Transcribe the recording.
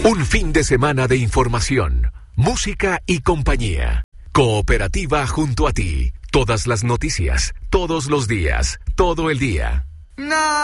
Un fin de semana de información, música y compañía. Cooperativa junto a ti. Todas las noticias, todos los días, todo el día.